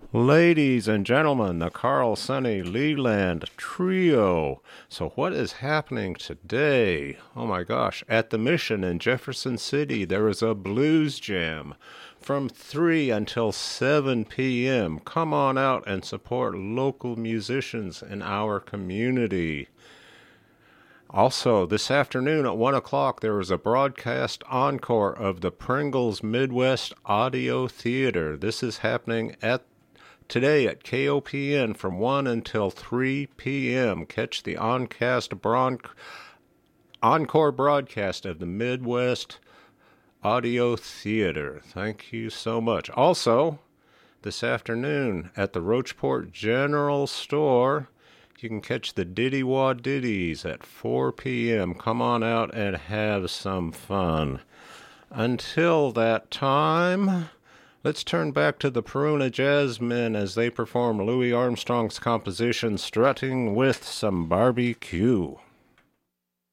Ladies and gentlemen, the Carl Sonny Leland Trio. So, what is happening today? Oh my gosh, at the Mission in Jefferson City, there is a blues jam from 3 until 7 p.m. Come on out and support local musicians in our community. Also, this afternoon at 1 o'clock, there is a broadcast encore of the Pringles Midwest Audio Theater. This is happening today at KOPN from 1 until 3 p.m. Catch the encore broadcast of the Midwest Audio Theater. Thank you so much. Also, this afternoon at the Rocheport General Store, you can catch the Diddy Wah Diddies at 4 p.m. Come on out and have some fun. Until that time, let's turn back to the Peruna Jazzmen as they perform Louis Armstrong's composition, Strutting with Some Barbecue.